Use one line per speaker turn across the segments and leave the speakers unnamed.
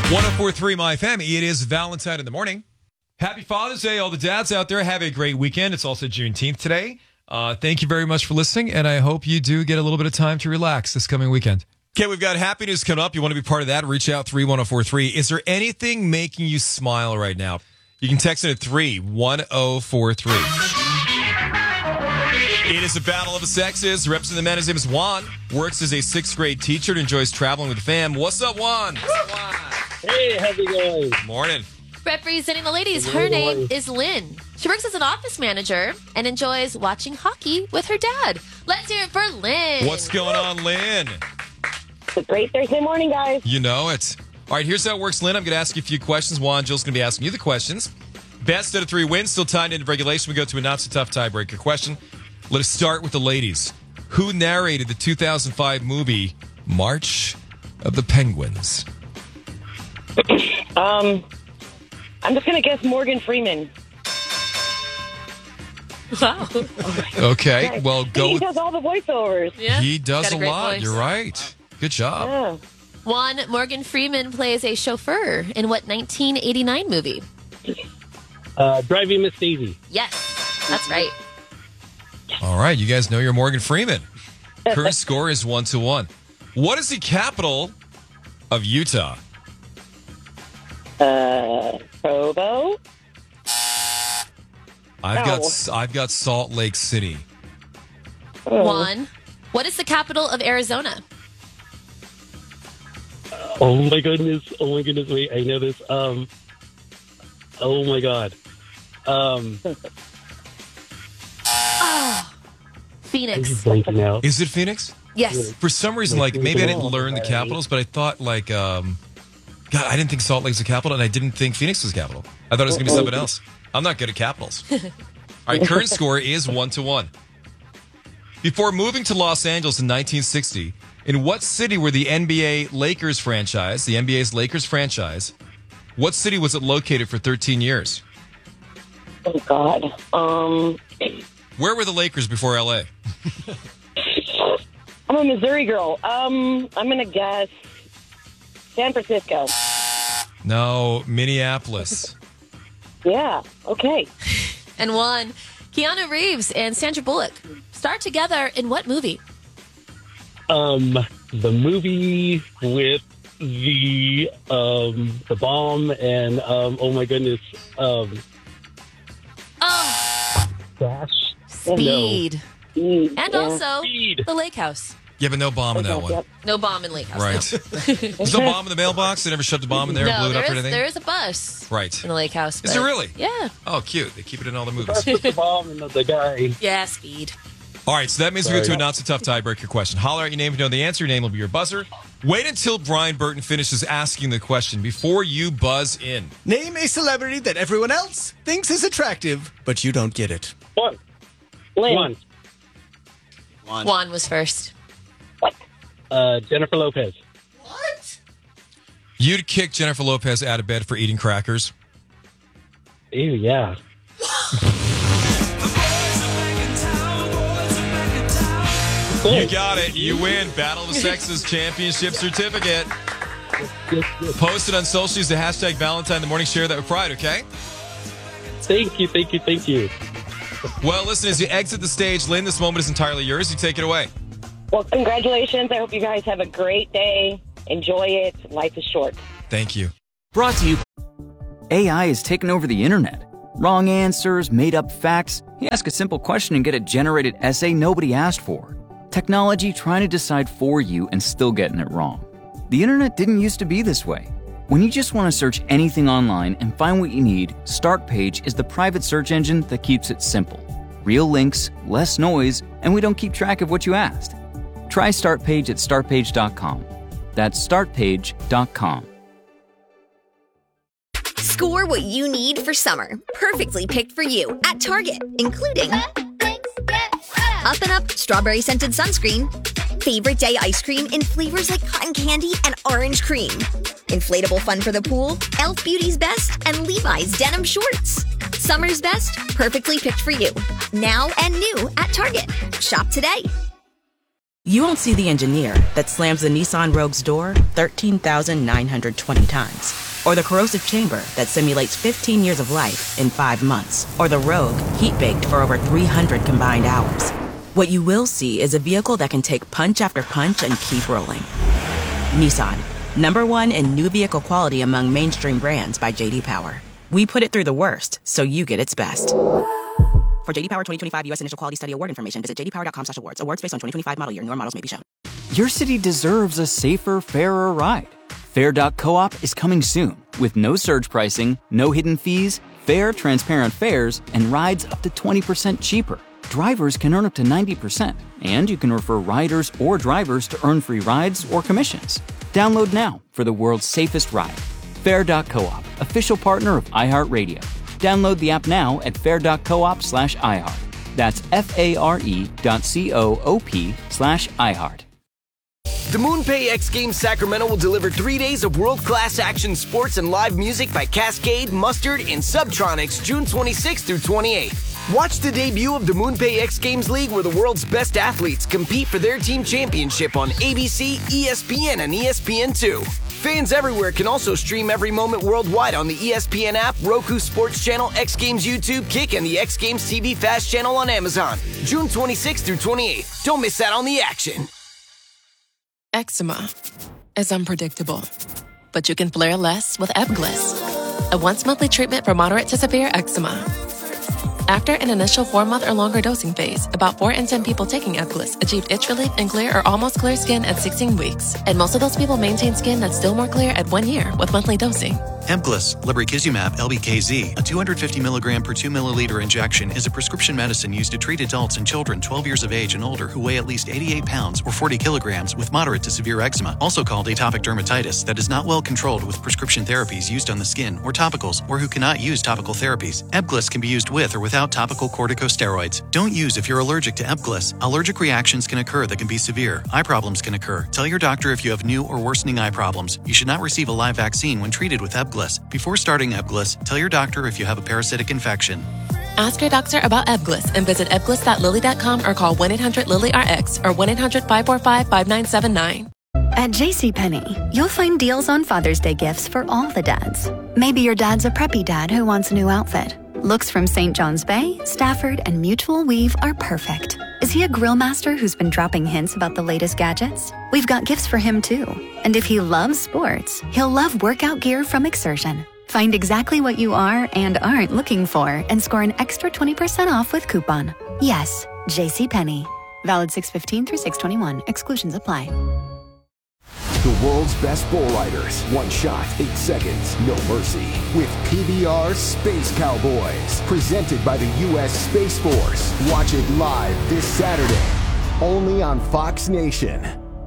104.3 My FM. It is Valentine in the morning. Happy Father's Day, all the dads out there. Have a great weekend. It's also Juneteenth today. Thank you very much for listening, and I hope you do get a little bit of time to relax this coming weekend. Okay, we've got happy news coming up. You want to be part of that? Reach out 31043. Is there anything making you smile right now? You can text it at 31043. It is a battle of the sexes. Representing the men, his name is Juan. Works as a 6th grade teacher and enjoys traveling with the fam. What's up, Juan?
Hey, how's it going?
Morning.
Representing the ladies, her name is Lynn. She works as an office manager and enjoys watching hockey with her dad. Let's hear it for Lynn.
What's going on, Lynn?
It's a great Thursday morning, guys.
You know it. All right, here's how it works, Lynn. I'm going to ask you a few questions. Juan, Jill's going to be asking you the questions. Best out of 3 wins, still tied into regulation. We go to a not-so-tough tiebreaker question. Let us start with the ladies. Who narrated the 2005 movie March of the Penguins?
I'm just going to guess Morgan Freeman.
Wow.
Okay, well, go
He
with...
does all the voiceovers.
Yeah.
He does
Got
a
great
lot.
voice.
You're right. Good job.
Yeah.
Juan, Morgan Freeman plays a chauffeur in what 1989 movie?
Driving Miss Daisy.
Yes, that's right.
All right, you guys know your Morgan Freeman. Current score is 1-1. What is the capital of Utah?
Provo?
I've got Salt Lake City.
Juan, what is the capital of Arizona?
Oh my goodness. Wait, I know this. Oh my God.
Phoenix.
Blanking out.
Is it Phoenix?
Yes.
For some reason, like maybe I didn't learn the capitals, but I thought like, God, I didn't think Salt Lake's the capital, and I didn't think Phoenix was the capital. I thought it was going to be something else. I'm not good at capitals. All right, current score is 1-1. Before moving to Los Angeles in 1960, in what city were the NBA's Lakers franchise, what city was it located for 13 years?
Oh, God.
Where were the Lakers before L.A.?
I'm a Missouri girl. I'm going to guess San Francisco.
No, Minneapolis.
Yeah, okay.
And Juan, Keanu Reeves and Sandra Bullock start together in what movie?
The movie with the bomb and oh my goodness. Dash.
Speed. And
Yeah.
also
Speed.
the Lake House.
Yeah, but no bomb in that one.
Yep.
No bomb in Lake House.
Right. There's no bomb in the mailbox? They never shoved a bomb in there and blew
No,
it up or anything?
there is a bus
Right.
in the Lake House.
Is there
but-
really?
Yeah.
Oh, cute. They keep it in all the movies.
That's the bomb and the guy.
Yeah, speed.
All right, so that means we go to a
Sorry.
not-so-tough tiebreaker question. Holler out your name if you know the answer. Your name will be your buzzer. Wait until Brian Burton finishes asking the question before you buzz in.
Name a celebrity that everyone else thinks is attractive, but you don't get it.
One.
Lynn.
Juan was first.
Jennifer Lopez.
What?
You'd kick Jennifer Lopez out of bed for eating crackers?
Ew, yeah.
You got it. You win. Battle of the Sexes Championship Certificate. Post it on social. Use the hashtag Valentine in the morning. Share that with pride, okay?
Thank you.
Well, listen, as you exit the stage, Lynn, this moment is entirely yours. You take it away.
Well, congratulations. I hope you guys have a great day. Enjoy it. Life is short.
Thank you.
Brought to you. AI has taken over the internet. Wrong answers, made up facts. You ask a simple question and get a generated essay nobody asked for. Technology trying to decide for you and still getting it wrong. The internet didn't used to be this way. When you just want to search anything online and find what you need, Startpage is the private search engine that keeps it simple. Real links, less noise, and we don't keep track of what you asked. Try Startpage at startpage.com. That's startpage.com.
Score what you need for summer. Perfectly picked for you at Target, including Up and Up strawberry scented sunscreen, favorite day ice cream in flavors like cotton candy and orange cream, inflatable fun for the pool, Elf Beauty's Best, and Levi's denim shorts. Summer's best, perfectly picked for you. Now and new at Target. Shop today.
You won't see the engineer that slams the Nissan Rogue's door 13,920 times. Or the corrosive chamber that simulates 15 years of life in 5 months. Or the Rogue heat-baked for over 300 combined hours. What you will see is a vehicle that can take punch after punch and keep rolling. Nissan, #1 in new vehicle quality among mainstream brands by J.D. Power. We put it through the worst, so you get its best. For J.D. Power 2025 U.S. Initial Quality Study Award information, visit jdpower.com/awards. Awards based on 2025 model year. Newer models may be shown.
Your city deserves a safer, fairer ride. Fair.coop is coming soon with no surge pricing, no hidden fees, fair, transparent fares, and rides up to 20% cheaper. Drivers can earn up to 90%, and you can refer riders or drivers to earn free rides or commissions. Download now for the world's safest ride. Fair.coop, official partner of iHeartRadio. Download the app now at fair.coop/iHeart. That's FARE.coop/iHeart.
The MoonPay X Games Sacramento will deliver 3 days of world-class action sports and live music by Cascade, Mustard, and Subtronics June 26th through 28th. Watch the debut of the MoonPay X Games League where the world's best athletes compete for their team championship on ABC, ESPN, and ESPN2. Fans everywhere can also stream every moment worldwide on the ESPN app, Roku Sports Channel, X Games YouTube, Kick, and the X Games TV Fast channel on Amazon. June 26th through 28th. Don't miss out on the action.
Eczema is unpredictable, but you can flare less with Ebglyss, a once-monthly treatment for moderate to severe eczema. After an initial 4-month or longer dosing phase, about 4 in 10 people taking Ebglyss achieved itch relief and clear or almost clear skin at 16 weeks. And most of those people maintain skin that's still more clear at 1 year with monthly dosing.
Ebglyss, lebrikizumab LBKZ, a 250 milligram per 2 milliliter injection, is a prescription medicine used to treat adults and children 12 years of age and older who weigh at least 88 pounds or 40 kilograms with moderate to severe eczema, also called atopic dermatitis, that is not well controlled with prescription therapies used on the skin or topicals, or who cannot use topical therapies. Ebglyss can be used with or without topical corticosteroids. Don't use if you're allergic to Ebglyss. Allergic reactions can occur that can be severe. Eye problems can occur. Tell your doctor if you have new or worsening eye problems. You should not receive a live vaccine when treated with Ebglyss. Before starting Ebglyss, tell your doctor if you have a parasitic infection.
Ask your doctor about Ebglyss and visit ebglyss.lilly.com or call 1-800-LILY-RX or 1-800-545-5979.
At JCPenney, you'll find deals on Father's Day gifts for all the dads. Maybe your dad's a preppy dad who wants a new outfit. Looks from St. John's Bay, Stafford, and Mutual Weave are perfect. Is he a grill master who's been dropping hints about the latest gadgets? We've got gifts for him too. And if he loves sports, he'll love workout gear from Exertion. Find exactly what you are and aren't looking for and score an extra 20% off with coupon. Yes, JCPenney. Valid 6/15 through 6/21. Exclusions apply.
The world's best bull riders. One shot, 8 seconds, no mercy. With PBR Space Cowboys. Presented by the U.S. Space Force. Watch it live this Saturday. Only on Fox Nation.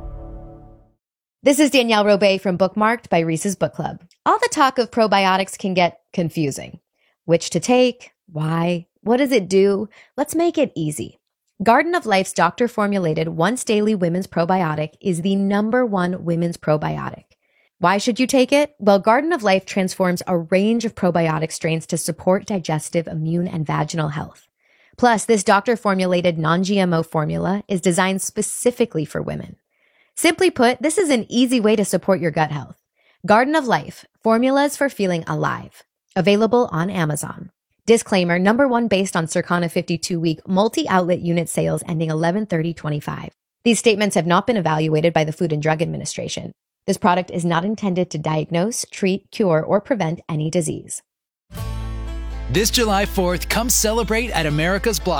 This is Danielle Robay from Bookmarked by Reese's Book Club. All the talk of probiotics can get confusing. Which to take? Why? What does it do? Let's make it easy. Garden of Life's doctor-formulated once-daily women's probiotic is the #1 women's probiotic. Why should you take it? Well, Garden of Life transforms a range of probiotic strains to support digestive, immune, and vaginal health. Plus, this doctor-formulated non-GMO formula is designed specifically for women. Simply put, this is an easy way to support your gut health. Garden of Life, formulas for feeling alive. Available on Amazon. Disclaimer, #1 based on Circana 52-week multi-outlet unit sales ending 11/30/25. These statements have not been evaluated by the Food and Drug Administration. This product is not intended to diagnose, treat, cure, or prevent any disease.
This July 4th, come celebrate at America's Block